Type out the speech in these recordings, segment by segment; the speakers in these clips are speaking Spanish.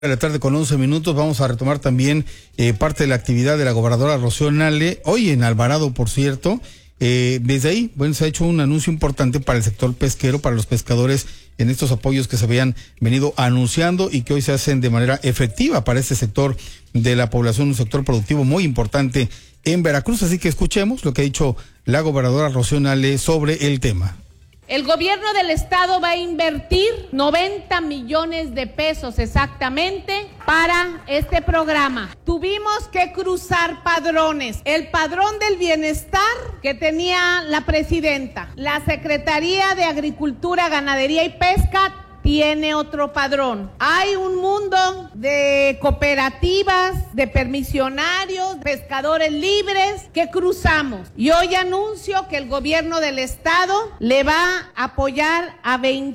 De la tarde con 11 minutos, vamos a retomar también parte de la actividad de la gobernadora Rocío Nale, hoy en Alvarado, por cierto. Desde ahí, bueno, se ha hecho un anuncio importante para el sector pesquero, para los pescadores, en estos apoyos que se habían venido anunciando y que hoy se hacen de manera efectiva para este sector de la población, un sector productivo muy importante en Veracruz. Así que escuchemos lo que ha dicho la gobernadora Rocío Nale sobre el tema. El gobierno del estado va a invertir 90 millones de pesos exactamente para este programa. Tuvimos que cruzar padrones. El padrón del bienestar que tenía la presidenta, la Secretaría de Agricultura, Ganadería y Pesca tiene otro padrón. Hay un mundo de cooperativas, de permisionarios, pescadores libres que cruzamos. Y hoy anuncio que el gobierno del estado le va a apoyar a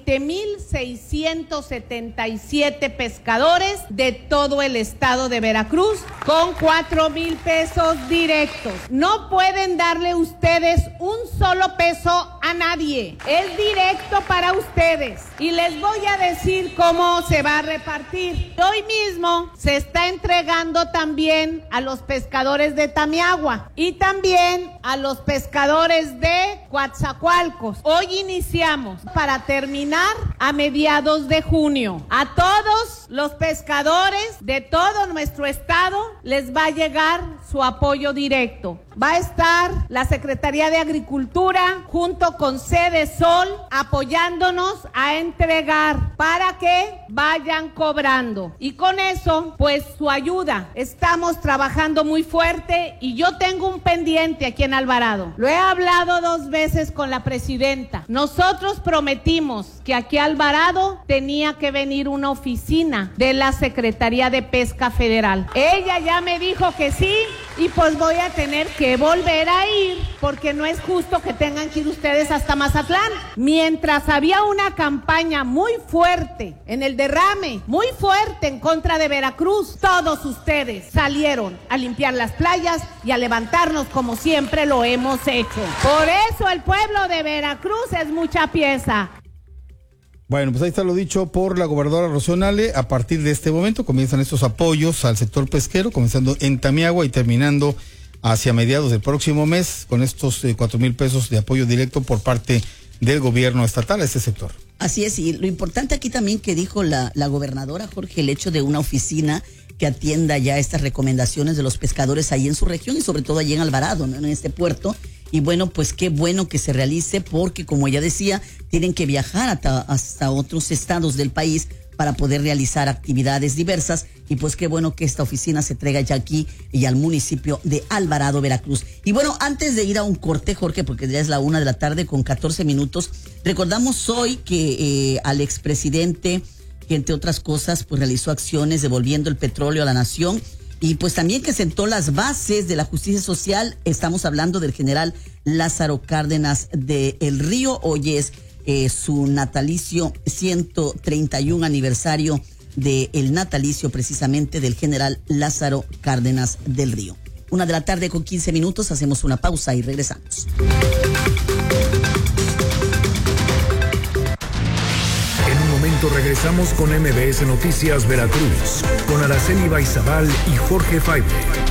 20,677 pescadores de todo el estado de Veracruz con 4,000 pesos directos. No pueden darle ustedes un solo peso a nadie. Es directo para ustedes. Y les voy a decir cómo se va a repartir. Hoy mismo se está entregando también a los pescadores de Tamiagua y también a los pescadores de Coatzacoalcos. Hoy iniciamos para terminar a mediados de junio. A todos los pescadores de todo nuestro estado les va a llegar su apoyo directo. Va a estar la Secretaría de Agricultura junto con Sede Sol apoyándonos a entregar para que vayan cobrando. Y con eso, pues su ayuda. Estamos trabajando muy fuerte y yo tengo un pendiente aquí en Alvarado. Lo he hablado 2 veces con la presidenta. Nosotros prometimos que aquí a Alvarado tenía que venir una oficina de la Secretaría de Pesca Federal. Ella ya me dijo que sí y pues voy a tener que volver a ir porque no es justo que tengan que ir ustedes hasta Mazatlán. Mientras había una campaña muy fuerte en el derrame, muy fuerte en contra de Veracruz, todos ustedes salieron a limpiar las playas y a levantarnos como siempre lo hemos hecho. Por eso el pueblo de Veracruz es mucha pieza. Bueno, pues ahí está lo dicho por la gobernadora Rocío Nale. A partir de este momento comienzan estos apoyos al sector pesquero, comenzando en Tamiagua y terminando hacia mediados del próximo mes con estos 4,000 pesos de apoyo directo por parte del gobierno estatal a este sector. Así es, y lo importante aquí también que dijo la gobernadora, Jorge, el hecho de una oficina que atienda ya estas recomendaciones de los pescadores ahí en su región y sobre todo allí en Alvarado, ¿no? En este puerto. Y bueno, pues qué bueno que se realice porque, como ella decía, tienen que viajar hasta otros estados del país para poder realizar actividades diversas y pues qué bueno que esta oficina se traiga ya aquí y al municipio de Alvarado, Veracruz. Y bueno, antes de ir a un corte, Jorge, porque ya es la 1:14 con 14 minutos, recordamos hoy que al expresidente, que entre otras cosas pues realizó acciones devolviendo el petróleo a la nación y pues también que sentó las bases de la justicia social. Estamos hablando del general Lázaro Cárdenas del Río. Hoy es su natalicio, 131 aniversario del natalicio precisamente del general Lázaro Cárdenas del Río. 1:00 con 15 minutos, hacemos una pausa y regresamos. En un momento regresamos con MBS Noticias Veracruz, con Araceli Baizabal y Jorge Faible.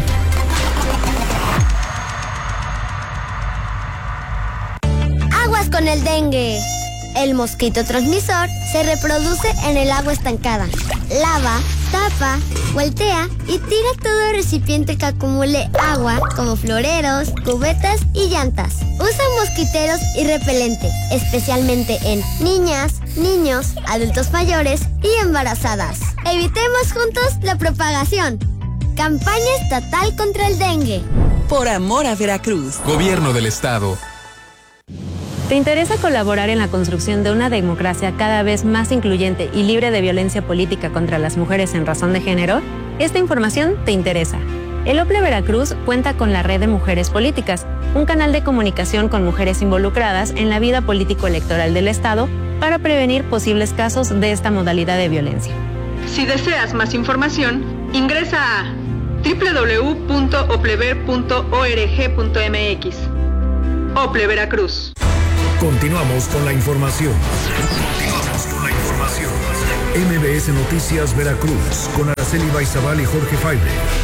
Aguas con el dengue. El mosquito transmisor se reproduce en el agua estancada. Lava, tapa, voltea y tira todo recipiente que acumule agua, como floreros, cubetas y llantas. Usa mosquiteros y repelente, especialmente en niñas, niños, adultos mayores y embarazadas. Evitemos juntos la propagación. Campaña estatal contra el dengue. Por amor a Veracruz. Gobierno del Estado. ¿Te interesa colaborar en la construcción de una democracia cada vez más incluyente y libre de violencia política contra las mujeres en razón de género? Esta información te interesa. El OPLE Veracruz cuenta con la Red de Mujeres Políticas, un canal de comunicación con mujeres involucradas en la vida político-electoral del Estado para prevenir posibles casos de esta modalidad de violencia. Si deseas más información, ingresa a www.oplever.org.mx. OPLE Veracruz. Continuamos con la información. MBS Noticias Veracruz, con Araceli Baizabal y Jorge Faibre.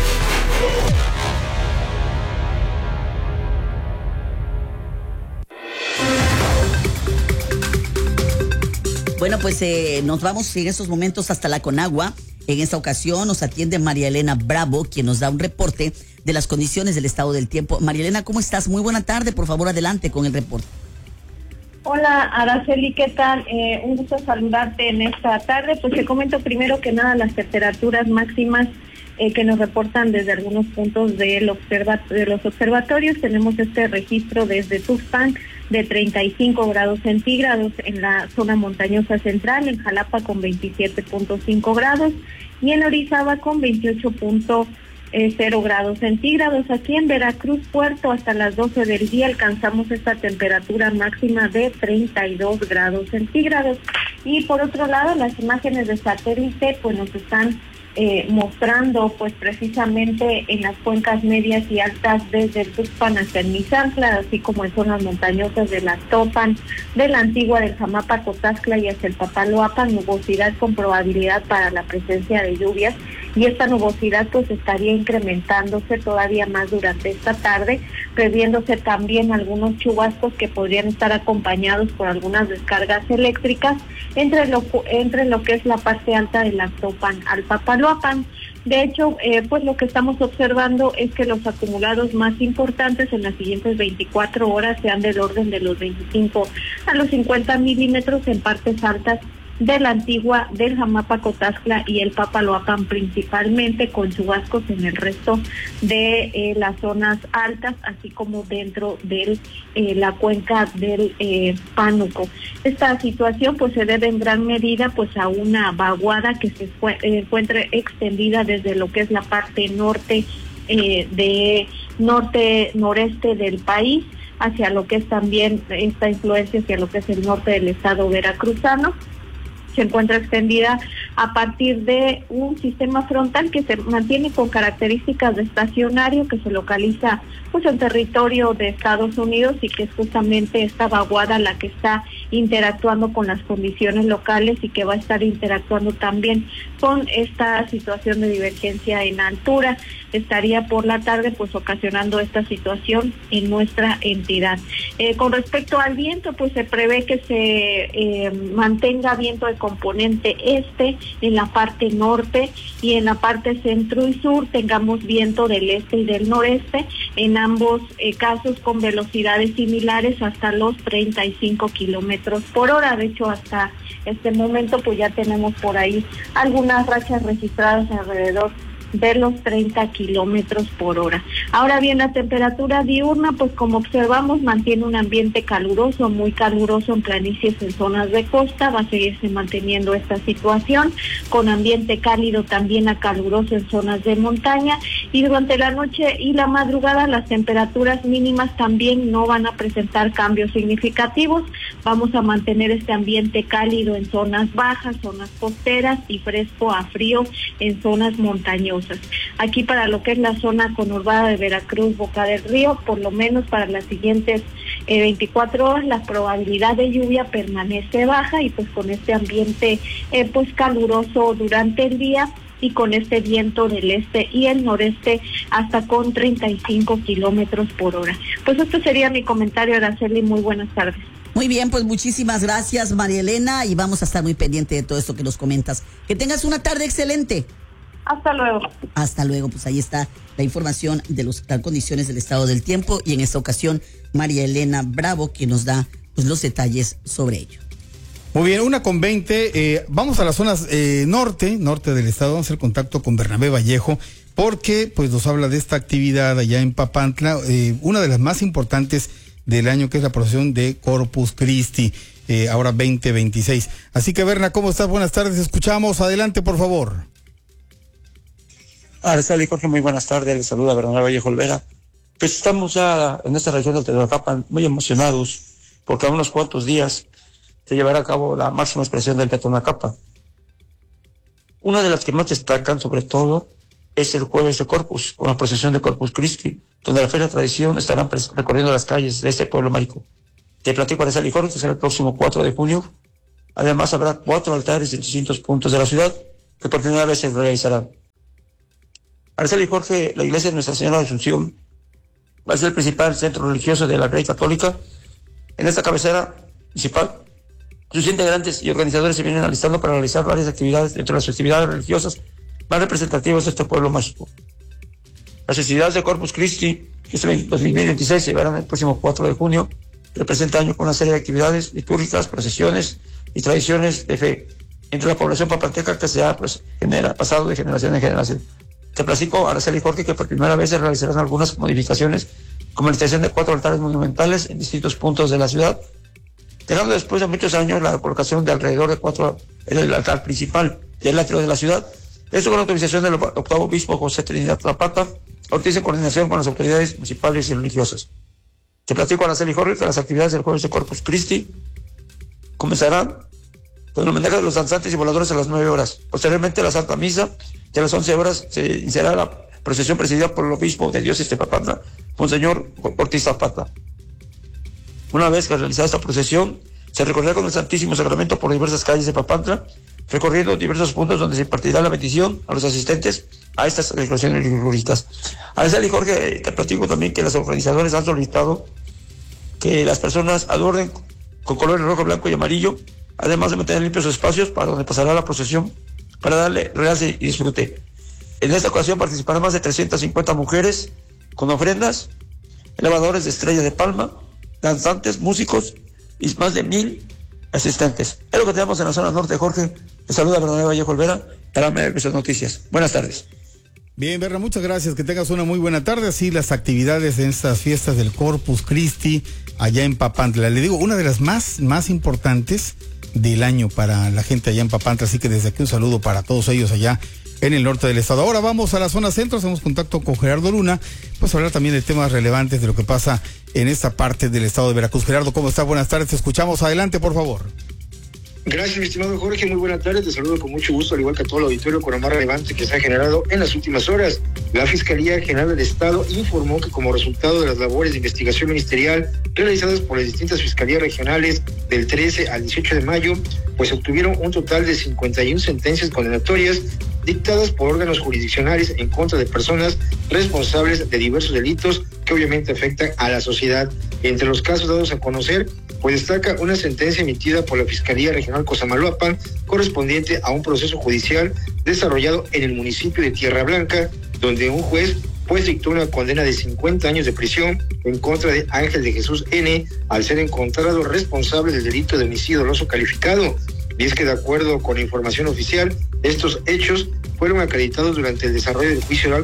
Bueno, pues nos vamos en estos momentos hasta la Conagua. En esta ocasión nos atiende María Elena Bravo, quien nos da un reporte de las condiciones del estado del tiempo. María Elena, ¿cómo estás? Muy buena tarde, por favor, adelante con el reporte. Hola, Araceli, ¿qué tal? Un gusto saludarte en esta tarde. Pues te comento primero que nada las temperaturas máximas que nos reportan desde algunos puntos de los observatorios. Tenemos este registro desde Tuxpan de 35 grados centígrados en la zona montañosa central, en Jalapa con 27.5 grados y en Orizaba con 28.0 grados centígrados. Aquí en Veracruz Puerto hasta las 12 del día alcanzamos esta temperatura máxima de 32 grados centígrados. Y por otro lado, las imágenes de satélite pues nos están mostrando pues precisamente en las cuencas medias y altas desde el Tuxpan hasta el Misantla, así como en zonas montañosas de la Topan, de la Antigua, del Jamapa, Cotazcla y hasta el Papaloapan, nubosidad con probabilidad para la presencia de lluvias, y esta nubosidad pues estaría incrementándose todavía más durante esta tarde, previéndose también algunos chubascos que podrían estar acompañados por algunas descargas eléctricas entre lo que es la parte alta de la Topan al Papaloapan. De hecho, pues lo que estamos observando es que los acumulados más importantes en las siguientes 24 horas sean del orden de los 25 a los 50 milímetros en partes altas de la Antigua, del Jamapa, Cotazcla y el Papaloapan principalmente, con chubascos en el resto de las zonas altas, así como dentro de la cuenca del Pánuco. Esta situación pues se debe en gran medida pues a una vaguada que se encuentra extendida desde lo que es la parte norte noreste del país hacia lo que es también esta influencia hacia lo que es el norte del estado veracruzano. Se encuentra extendida a partir de un sistema frontal que se mantiene con características de estacionario, que se localiza pues en territorio de Estados Unidos, y que es justamente esta vaguada la que está interactuando con las condiciones locales y que va a estar interactuando también con esta situación de divergencia en altura. Estaría por la tarde pues ocasionando esta situación en nuestra entidad. Con respecto al viento, pues se prevé que se mantenga viento de componente este en la parte norte, y en la parte centro y sur tengamos viento del este y del noreste, en ambos casos con velocidades similares hasta los 35 kilómetros por hora. De hecho, hasta este momento pues ya tenemos por ahí algunas rachas registradas alrededor de los 30 kilómetros por hora. Ahora bien, la temperatura diurna, pues como observamos, mantiene un ambiente caluroso, muy caluroso en planicies, en zonas de costa. Va a seguirse manteniendo esta situación, con ambiente cálido también a caluroso en zonas de montaña, y durante la noche y la madrugada las temperaturas mínimas también no van a presentar cambios significativos. Vamos a mantener este ambiente cálido en zonas bajas, zonas costeras, y fresco a frío en zonas montañosas. Aquí para lo que es la zona conurbada de Veracruz, Boca del Río, por lo menos para las siguientes 24 horas la probabilidad de lluvia permanece baja, y pues con este ambiente pues caluroso durante el día, y con este viento del este y el noreste hasta con 35 kilómetros por hora. Pues esto sería mi comentario, Araceli. Muy buenas tardes. Muy bien, pues muchísimas gracias, María Elena, y vamos a estar muy pendiente de todo esto que nos comentas. Que tengas una tarde excelente. Hasta luego. Hasta luego, pues ahí está la información de las condiciones del estado del tiempo, y en esta ocasión María Elena Bravo, que nos da pues los detalles sobre ello. Muy bien, 1:20, vamos a las zonas norte del estado. Vamos a hacer contacto con Bernabé Vallejo, porque pues nos habla de esta actividad allá en Papantla, una de las más importantes del año, que es la procesión de Corpus Christi, ahora 2026. Así que, Berna, ¿cómo estás? Buenas tardes, escuchamos, adelante por favor. Araceli, Jorge, muy buenas tardes, les saluda Bernabé Vallejo Olvera. Pues estamos ya en esta región del Teotihuacán muy emocionados, porque a unos cuantos días se llevará a cabo la máxima expresión del Teotihuacán. Una de las que más destacan, sobre todo, es el jueves de Corpus, con la procesión de Corpus Christi, donde la fe y la tradición estarán recorriendo las calles de este pueblo mágico. Te platico, Araceli, Jorge, que será el próximo 4 de junio, Además, habrá 4 altares en distintos puntos de la ciudad que por primera vez se realizarán. Araceli Jorge, la iglesia de Nuestra Señora de Asunción va a ser el principal centro religioso de la Red Católica. En esta cabecera municipal, sus integrantes y organizadores se vienen alistando para realizar varias actividades dentro de las festividades religiosas más representativas de este pueblo mágico. Las festividades de Corpus Christi, que este 2026 se llevarán el próximo 4 de junio, representa año con una serie de actividades litúrgicas, procesiones y tradiciones de fe entre la población papanteca que se ha pasado de generación en generación. Te platico, Araceli Jorge, que por primera vez se realizarán algunas modificaciones, como la instalación de 4 altares monumentales en distintos puntos de la ciudad, dejando después de muchos años la colocación de alrededor de 4 en el altar principal del atrio de la ciudad. Esto con la autorización del octavo obispo José Trinidad Zapata, Ortiz en coordinación con las autoridades municipales y religiosas. Te platico, Araceli Jorge, que las actividades del jueves de Corpus Christi comenzarán con el homenaje de los danzantes y voladores a las 9 horas. Posteriormente, la Santa Misa, y a las 11 horas se iniciará la procesión presidida por el obispo de Diócesis de Papantla, Monseñor Ortiz Zapata. Una vez que realizada esta procesión, se recorrerá con el Santísimo Sacramento por diversas calles de Papantla, recorriendo diversos puntos donde se impartirá la bendición a los asistentes a estas celebraciones litúrgicas. Araceli Jorge, te platico también que los organizadores han solicitado que las personas adornen con colores rojo, blanco y amarillo, además de mantener limpios los espacios para donde pasará la procesión, para darle realce y disfrute. En esta ocasión participarán más de 350 mujeres con ofrendas, elevadores de Estrella de Palma, danzantes, músicos y más de 1000 asistentes. Es lo que tenemos en la zona norte, Jorge. Te saluda Bernabé Vallejo Olvera para MBS Noticias. Buenas tardes. Bien, Berna, muchas gracias. Que tengas una muy buena tarde. Así las actividades de estas fiestas del Corpus Christi allá en Papantla. Le digo, una de las más importantes del año para la gente allá en Papantla. Así que desde aquí un saludo para todos ellos allá en el norte del estado. Ahora vamos a la zona centro, hacemos contacto con Gerardo Luna, pues hablar también de temas relevantes de lo que pasa en esta parte del estado de Veracruz. Gerardo, ¿cómo está? Buenas tardes, te escuchamos. Adelante, por favor. Gracias, mi estimado Jorge, muy buenas tardes, te saludo con mucho gusto, al igual que a todo el auditorio, con lo más relevante que se ha generado en las últimas horas. La Fiscalía General del Estado informó que como resultado de las labores de investigación ministerial realizadas por las distintas fiscalías regionales del 13 al 18 de mayo, pues obtuvieron un total de 51 sentencias condenatorias dictadas por órganos jurisdiccionales en contra de personas responsables de diversos delitos que obviamente afectan a la sociedad. Entre los casos dados a conocer, pues destaca una sentencia emitida por la Fiscalía Regional Cosamaloapan, correspondiente a un proceso judicial desarrollado en el municipio de Tierra Blanca, donde un juez pues dictó una condena de 50 años de prisión en contra de Ángel de Jesús N., al ser encontrado responsable del delito de homicidio doloso calificado. Y es que de acuerdo con la información oficial, estos hechos fueron acreditados durante el desarrollo del juicio oral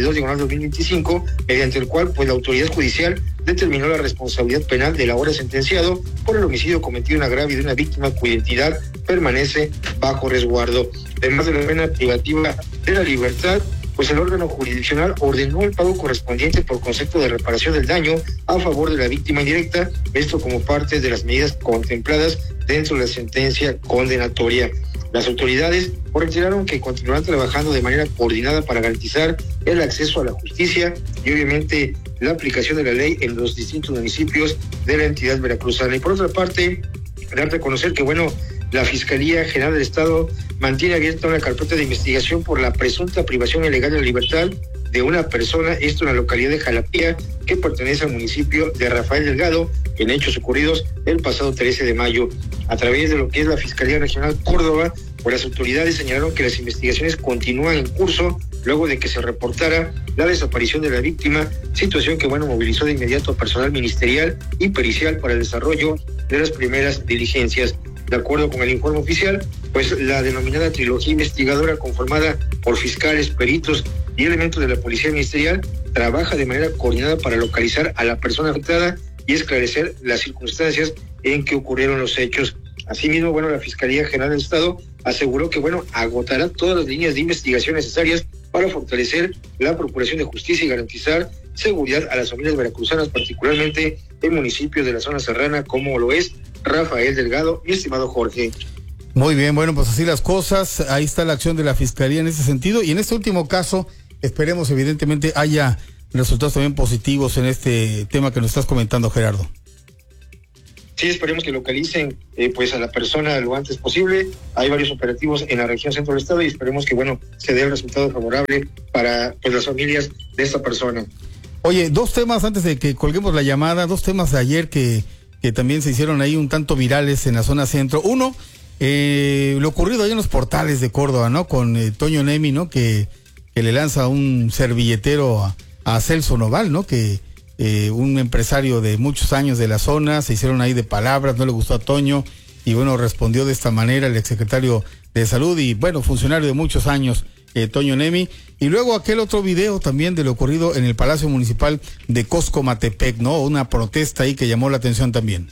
42/2025, mediante el cual pues la autoridad judicial determinó la responsabilidad penal del ahora sentenciado por el homicidio cometido en agravio de una víctima cuya identidad permanece bajo resguardo. Además de la pena privativa de la libertad, pues el órgano jurisdiccional ordenó el pago correspondiente por concepto de reparación del daño a favor de la víctima indirecta, esto como parte de las medidas contempladas dentro de la sentencia condenatoria. Las autoridades reiteraron que continuarán trabajando de manera coordinada para garantizar el acceso a la justicia y obviamente la aplicación de la ley en los distintos municipios de la entidad veracruzana. Y por otra parte, darte a conocer que la Fiscalía General del Estado mantiene abierta una carpeta de investigación por la presunta privación ilegal de la libertad de una persona, esto en la localidad de Jalapía, que pertenece al municipio de Rafael Delgado, en hechos ocurridos el pasado 13 de mayo. A través de lo que es la Fiscalía Regional Córdoba, las autoridades señalaron que las investigaciones continúan en curso luego de que se reportara la desaparición de la víctima, situación que movilizó de inmediato a personal ministerial y pericial para el desarrollo de las primeras diligencias. De acuerdo con el informe oficial, pues la denominada trilogía investigadora, conformada por fiscales, peritos y elementos de la Policía Ministerial, trabaja de manera coordinada para localizar a la persona afectada y esclarecer las circunstancias en que ocurrieron los hechos. Asimismo, la Fiscalía General del Estado aseguró que, agotará todas las líneas de investigación necesarias para fortalecer la procuración de justicia y garantizar seguridad a las familias veracruzanas, particularmente en municipios de la zona serrana, como lo es Rafael Delgado, mi estimado Jorge. Muy bien, pues así las cosas, ahí está la acción de la Fiscalía en ese sentido, y en este último caso, esperemos evidentemente haya resultados también positivos en este tema que nos estás comentando, Gerardo. sí esperemos que localicen pues a la persona lo antes posible. Hay varios operativos en la región centro del estado y esperemos que se dé el resultado favorable para pues las familias de esta persona. Oye, dos temas antes de que colguemos la llamada, dos temas de ayer que también se hicieron ahí un tanto virales en la zona centro. Uno, lo ocurrido ahí en los Portales de Córdoba, ¿no? Con Toño Nemi, ¿no? Que le lanza un servilletero a Celso Noval, ¿no? Que un empresario de muchos años de la zona, se hicieron ahí de palabras, no le gustó a Toño, y bueno, respondió de esta manera el exsecretario de Salud y bueno, funcionario de muchos años, Toño Nemi. Y luego aquel otro video también de lo ocurrido en el Palacio Municipal de Coscomatepec, ¿no? Una protesta ahí que llamó la atención también.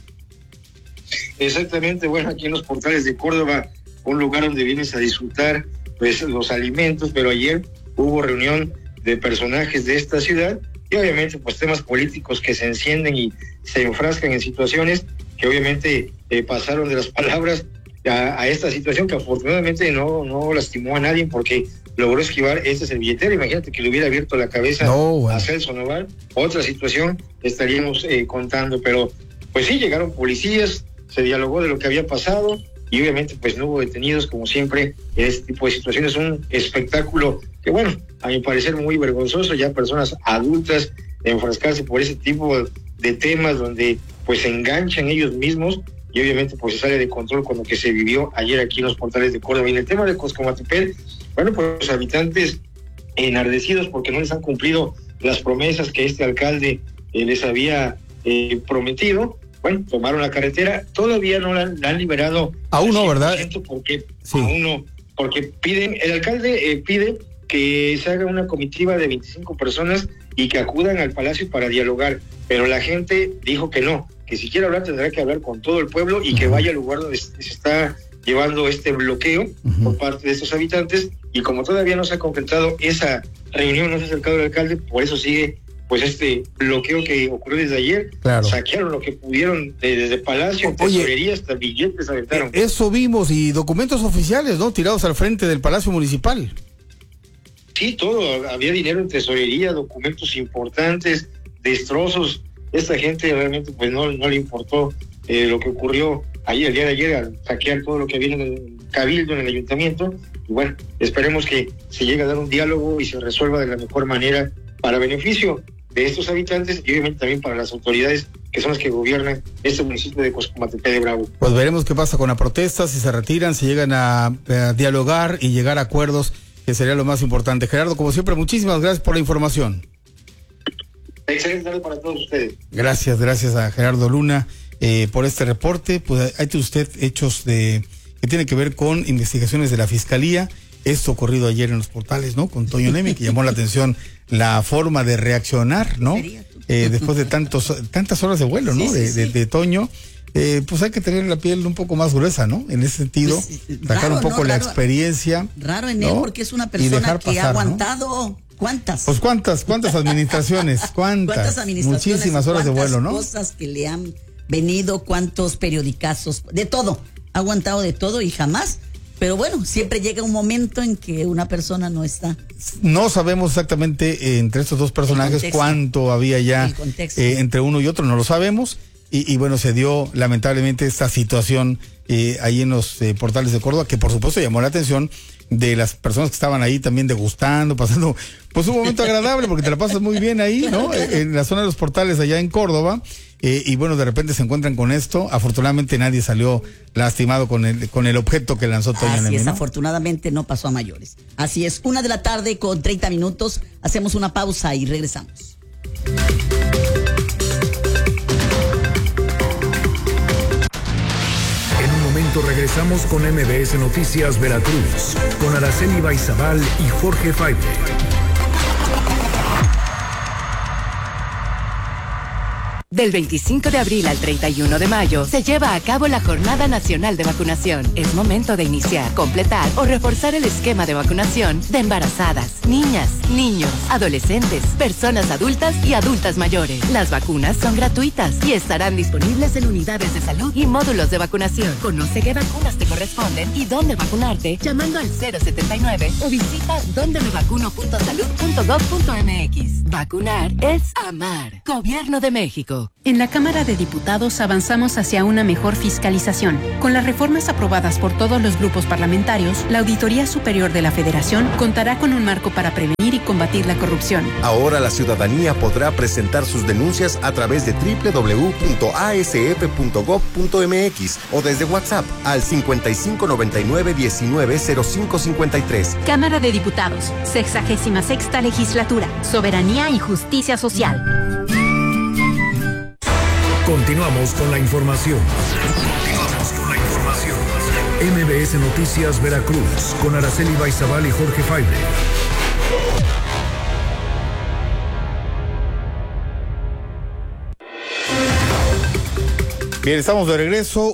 Exactamente, bueno, aquí en los Portales de Córdoba, un lugar donde vienes a disfrutar pues los alimentos, pero ayer hubo reunión de personajes de esta ciudad y obviamente pues temas políticos que se encienden y se enfrascan en situaciones que obviamente pasaron de las palabras a esta situación que afortunadamente no lastimó a nadie porque logró esquivar este servilletero. Imagínate que le hubiera abierto la cabeza a Celso Noval, otra situación estaríamos contando, pero pues sí, llegaron policías, se dialogó de lo que había pasado y obviamente pues no hubo detenidos, como siempre en este tipo de situaciones. Un espectáculo que bueno, a mi parecer muy vergonzoso, ya personas adultas enfrascarse por ese tipo de temas donde pues se enganchan ellos mismos y obviamente pues se sale de control con lo que se vivió ayer aquí en los Portales de Córdoba. Y en el tema de Coscomatepec, bueno, pues los habitantes enardecidos porque no les han cumplido las promesas que este alcalde les había prometido. Bueno, tomaron la carretera, todavía no la han liberado. Aún no, ¿verdad? Porque, sí. Aún no, porque el alcalde pide que se haga una comitiva de 25 personas y que acudan al palacio para dialogar, pero la gente dijo que no, que si quiere hablar tendrá que hablar con todo el pueblo y que vaya al lugar donde se está llevando este bloqueo por parte de estos habitantes, y como todavía no se ha concretado esa reunión, no se ha acercado el alcalde, por eso sigue pues este bloqueo que ocurrió desde ayer. Claro. Saquearon lo que pudieron desde Palacio, tesorería, hasta billetes aventaron. Eso vimos, y documentos oficiales, ¿no? Tirados al frente del Palacio Municipal. Sí, todo, había dinero en tesorería, documentos importantes, destrozos. Esta gente realmente pues no le importó lo que ocurrió ayer, el día de ayer, al saquear todo lo que había en el cabildo, en el ayuntamiento. Y bueno, esperemos que se llegue a dar un diálogo y se resuelva de la mejor manera para beneficio de estos habitantes y obviamente también para las autoridades que son las que gobiernan este municipio de Coscomatepec de Bravo. Pues veremos qué pasa con la protesta, si se retiran, si llegan a dialogar y llegar a acuerdos, que sería lo más importante. Gerardo, como siempre, muchísimas gracias por la información. Excelente tarde para todos ustedes. Gracias a Gerardo Luna por este reporte. Pues hay usted hechos que tienen que ver con investigaciones de la Fiscalía. Esto ocurrido ayer en los Portales, ¿no? Con Toño Nemi, que llamó la atención la forma de reaccionar, ¿no? Después de tantas horas de vuelo, ¿no? De Toño. Pues hay que tener la piel un poco más gruesa, ¿no? En ese sentido, sacar un poco la experiencia. Raro en él, porque es una persona que ha aguantado, ¿no? ¿Cuántas? Pues cuántas administraciones, ¿cuántas administraciones, muchísimas horas de vuelo, ¿no? Cosas que le han venido, cuántos periodicazos, de todo, ha aguantado de todo y jamás. Pero bueno, siempre llega un momento en que una persona no está. No sabemos exactamente entre estos dos personajes cuánto había ya entre uno y otro, no lo sabemos. Y bueno, se dio lamentablemente esta situación ahí en los Portales de Córdoba, que por supuesto llamó la atención de las personas que estaban ahí también degustando, pasando pues un momento agradable, porque te la pasas muy bien ahí, ¿no? En la zona de los Portales allá en Córdoba. Y bueno, de repente se encuentran con esto. Afortunadamente nadie salió lastimado con el objeto que lanzó Toño Nemi, Así es, ¿no? Afortunadamente no pasó a mayores. Así es, 1:30 con 30 minutos. Hacemos una pausa y regresamos. En un momento regresamos con MBS Noticias Veracruz, con Araceli Baizabal y Jorge Faipe. Del 25 de abril al 31 de mayo se lleva a cabo la Jornada Nacional de Vacunación. Es momento de iniciar, completar o reforzar el esquema de vacunación de embarazadas, niñas, niños, adolescentes, personas adultas y adultas mayores. Las vacunas son gratuitas y estarán disponibles en unidades de salud y módulos de vacunación. Conoce qué vacunas te corresponden y dónde vacunarte llamando al 079 o visita dondemevacuno.salud.gov.mx. Vacunar es amar. Gobierno de México. México. En la Cámara de Diputados avanzamos hacia una mejor fiscalización. Con las reformas aprobadas por todos los grupos parlamentarios, la Auditoría Superior de la Federación contará con un marco para prevenir y combatir la corrupción. Ahora la ciudadanía podrá presentar sus denuncias a través de www.asf.gov.mx o desde WhatsApp al 5599-190553. Cámara de Diputados, 66ª Legislatura, Soberanía y Justicia Social. Continuamos con la información. MBS Noticias Veracruz, con Araceli Baizabal y Jorge Faible. Bien, estamos de regreso,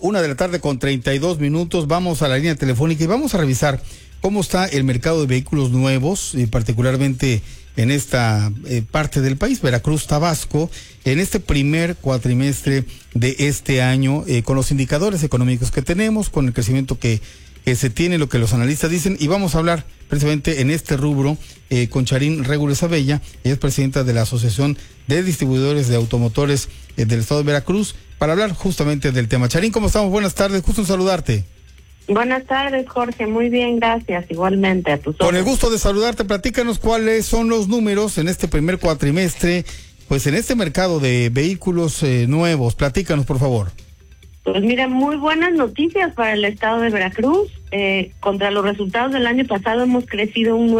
1:32 p.m. Vamos a la línea telefónica y vamos a revisar cómo está el mercado de vehículos nuevos, particularmente en esta parte del país, Veracruz, Tabasco, en este primer cuatrimestre de este año, con los indicadores económicos que tenemos, con el crecimiento que se tiene, lo que los analistas dicen, y vamos a hablar precisamente en este rubro con Charín Regules Abella. Ella es presidenta de la Asociación de Distribuidores de Automotores del Estado de Veracruz, para hablar justamente del tema. Charín, ¿cómo estamos? Buenas tardes, gusto en saludarte. Buenas tardes, Jorge. Muy bien, gracias. Igualmente, a tus ojos. Con el gusto de saludarte, platícanos cuáles son los números en este primer cuatrimestre, pues en este mercado de vehículos nuevos. Platícanos, por favor. Pues mira, muy buenas noticias para el estado de Veracruz. Contra los resultados del año pasado hemos crecido un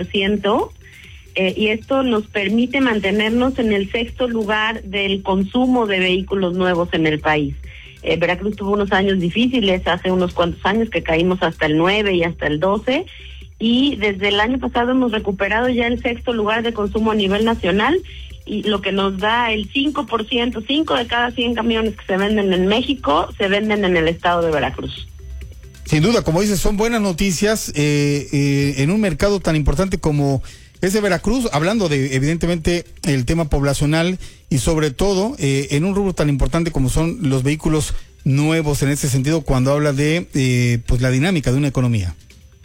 9%. Y esto nos permite mantenernos en el 6º lugar del consumo de vehículos nuevos en el país. Veracruz tuvo unos años difíciles, hace unos cuantos años que caímos hasta el 9 y hasta el 12, y desde el año pasado hemos recuperado ya el 6º lugar de consumo a nivel nacional, y lo que nos da el 5%, 5 de cada 100 camiones que se venden en México se venden en el estado de Veracruz. Sin duda, como dices, son buenas noticias en un mercado tan importante como es de Veracruz, hablando de, evidentemente, el tema poblacional y sobre todo en un rubro tan importante como son los vehículos nuevos en ese sentido, cuando habla de pues la dinámica de una economía.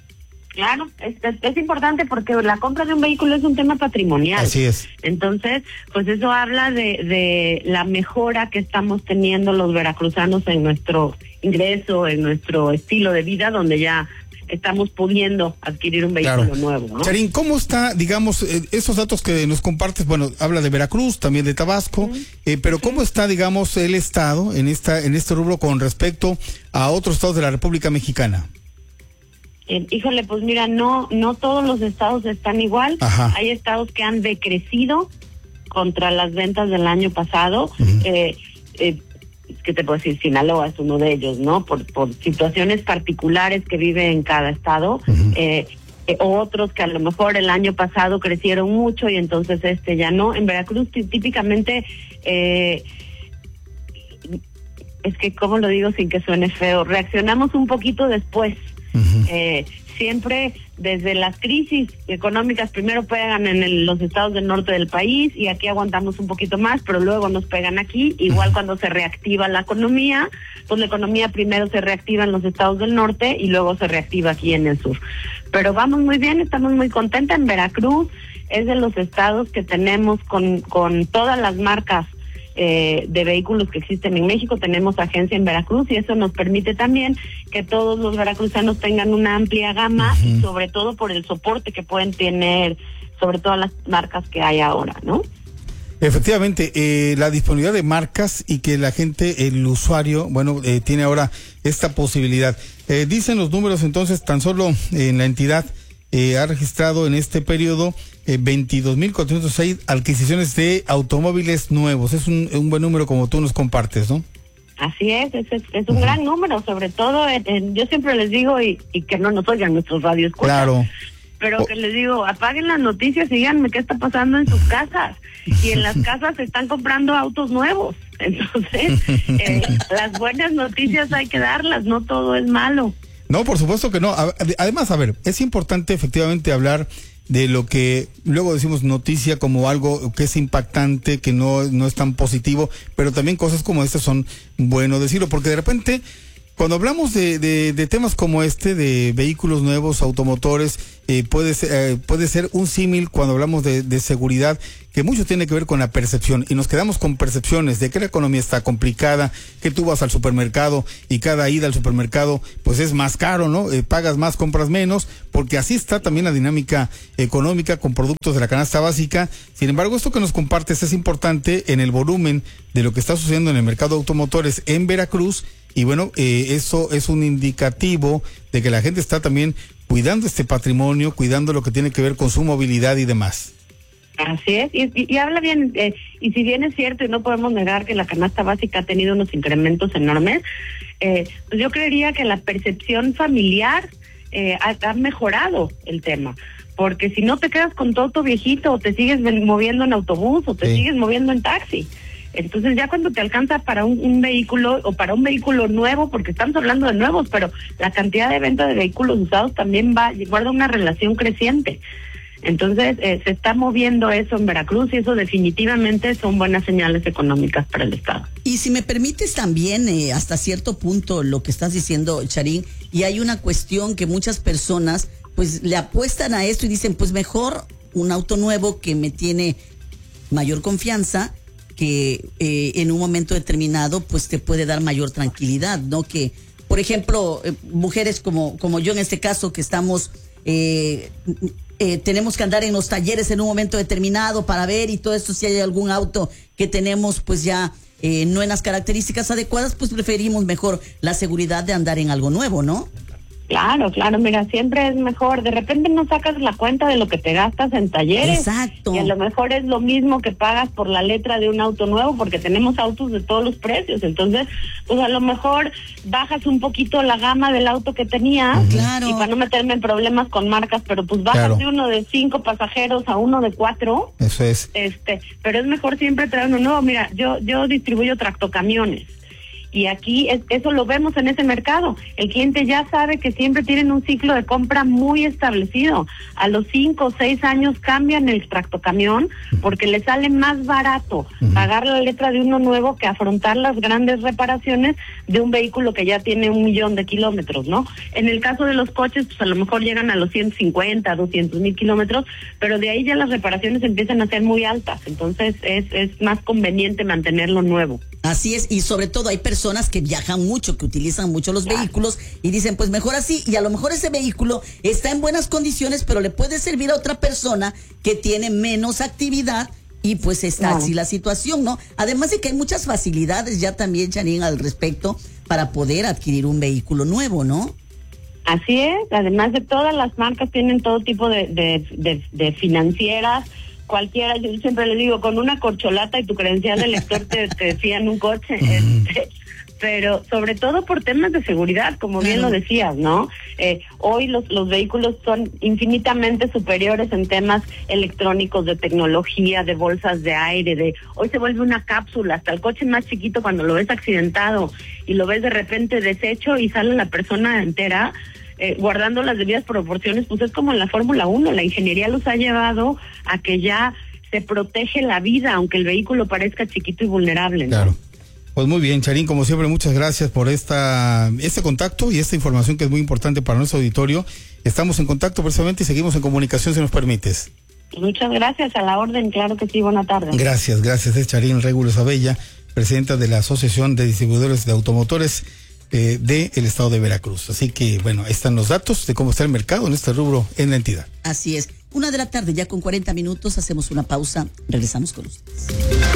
Claro, es importante porque la compra de un vehículo es un tema patrimonial. Así es. Entonces, pues eso habla de la mejora que estamos teniendo los veracruzanos en nuestro ingreso, en nuestro estilo de vida, donde ya estamos pudiendo adquirir un vehículo nuevo, ¿no? Charín, ¿cómo está, digamos, esos datos que nos compartes? Bueno, habla de Veracruz, también de Tabasco, pero ¿cómo está, digamos, el estado en este rubro con respecto a otros estados de la República Mexicana? Híjole, pues mira, no todos los estados están igual. Ajá. Hay estados que han decrecido contra las ventas del año pasado. ¿Qué te puedo decir? Sinaloa es uno de ellos, ¿no? Por situaciones particulares que vive en cada estado. Otros que a lo mejor el año pasado crecieron mucho y entonces ya no. En Veracruz típicamente, es que, ¿cómo lo digo sin que suene feo? Reaccionamos un poquito después. Siempre desde las crisis económicas primero pegan en los estados del norte del país y aquí aguantamos un poquito más, pero luego nos pegan aquí. Igual cuando se reactiva la economía, pues la economía primero se reactiva en los estados del norte y luego se reactiva aquí en el sur. Pero vamos muy bien, estamos muy contentas. En Veracruz es de los estados que tenemos con todas las marcas de vehículos que existen en México. Tenemos agencia en Veracruz y eso nos permite también que todos los veracruzanos tengan una amplia gama y sobre todo por el soporte que pueden tener sobre todas las marcas que hay ahora, ¿no? Efectivamente, la disponibilidad de marcas y que la gente, el usuario, tiene ahora esta posibilidad. Dicen los números entonces, tan solo en la entidad ha registrado en este periodo 22,406 adquisiciones de automóviles nuevos. Es un buen número como tú nos compartes, ¿no? Así es un gran número, sobre todo, yo siempre les digo, y que no nos oigan nuestros radioescuchas. Claro. Pero que les digo, apaguen las noticias y díganme qué está pasando en sus casas. Y en las casas se están comprando autos nuevos. Entonces, las buenas noticias hay que darlas, no todo es malo. No, por supuesto que no. Además, a ver, es importante efectivamente hablar de lo que luego decimos noticia como algo que es impactante, que no es tan positivo, pero también cosas como estas son bueno decirlo, porque de repente cuando hablamos de temas como de vehículos nuevos, automotores, puede ser un símil cuando hablamos de seguridad, que mucho tiene que ver con la percepción, y nos quedamos con percepciones de que la economía está complicada, que tú vas al supermercado y cada ida al supermercado pues es más caro, ¿no? Pagas más, compras menos, porque así está también la dinámica económica con productos de la canasta básica. Sin embargo, esto que nos compartes es importante en el volumen de lo que está sucediendo en el mercado de automotores en Veracruz, y bueno, eso es un indicativo de que la gente está también cuidando este patrimonio, cuidando lo que tiene que ver con su movilidad y demás. Así es, y habla bien, y si bien es cierto y no podemos negar que la canasta básica ha tenido unos incrementos enormes, pues yo creería que la percepción familiar ha mejorado el tema, porque si no te quedas con todo tu viejito, o te sigues moviendo en autobús, o te sigues moviendo en taxi. Entonces ya cuando te alcanza para un vehículo, o para un vehículo nuevo, porque estamos hablando de nuevos, pero la cantidad de venta de vehículos usados también guarda una relación creciente. Entonces se está moviendo eso en Veracruz, y eso definitivamente son buenas señales económicas para el Estado. Y si me permites también, hasta cierto punto, lo que estás diciendo, Charín, y hay una cuestión que muchas personas pues le apuestan a esto y dicen, pues mejor un auto nuevo que me tiene mayor confianza, que en un momento determinado pues te puede dar mayor tranquilidad, ¿no? Que, por ejemplo, mujeres como yo en este caso, que estamos tenemos que andar en los talleres en un momento determinado para ver y todo esto, si hay algún auto que tenemos pues ya no en las características adecuadas, pues preferimos mejor la seguridad de andar en algo nuevo, ¿no? Claro, mira, siempre es mejor. De repente no sacas la cuenta de lo que te gastas en talleres. Exacto. Y a lo mejor es lo mismo que pagas por la letra de un auto nuevo, porque tenemos autos de todos los precios. Entonces, pues a lo mejor bajas un poquito la gama del auto que tenías. Claro. Y para no meterme en problemas con marcas, pero pues bajas de uno de 5 pasajeros a uno de 4. Eso es. Pero es mejor siempre traer uno nuevo. Mira, yo distribuyo tractocamiones. Y aquí eso lo vemos en ese mercado. El cliente ya sabe que siempre tienen un ciclo de compra muy establecido. A los 5 o 6 años cambian el tractocamión, porque le sale más barato pagar la letra de uno nuevo que afrontar las grandes reparaciones de un vehículo que ya tiene 1,000,000 de kilómetros, ¿no? En el caso de los coches, pues a lo mejor llegan a los 150, 200,000 kilómetros, pero de ahí ya las reparaciones empiezan a ser muy altas. Entonces es más conveniente mantenerlo nuevo. Así es, y sobre todo hay personas que viajan mucho, que utilizan mucho los vehículos y dicen, pues mejor así, y a lo mejor ese vehículo está en buenas condiciones, pero le puede servir a otra persona que tiene menos actividad, y pues está así la situación, ¿no? Además de que hay muchas facilidades ya también, Charín, al respecto, para poder adquirir un vehículo nuevo, ¿no? Así es, además de todas las marcas tienen todo tipo de financieras. Cualquiera, yo siempre les digo, con una corcholata y tu credencial de lector te fían un coche, pero sobre todo por temas de seguridad, como bien lo decías, ¿no? Hoy los vehículos son infinitamente superiores en temas electrónicos, de tecnología, de bolsas de aire, hoy se vuelve una cápsula, hasta el coche más chiquito, cuando lo ves accidentado y lo ves de repente deshecho y sale la persona entera, guardando las debidas proporciones, pues es como en la Fórmula 1, la ingeniería los ha llevado a que ya se protege la vida, aunque el vehículo parezca chiquito y vulnerable, ¿no? Claro. Pues muy bien, Charín, como siempre, muchas gracias por este contacto y esta información que es muy importante para nuestro auditorio. Estamos en contacto precisamente y seguimos en comunicación, si nos permites. Muchas gracias, a la orden, claro que sí, buena tarde. Gracias, es Charín Regulus Abella, presidenta de la Asociación de Distribuidores de Automotores del estado de Veracruz. Así que, bueno, ahí están los datos de cómo está el mercado en este rubro en la entidad. Así es. 1:00 p.m, ya con 40 minutos, hacemos una pausa, regresamos con ustedes.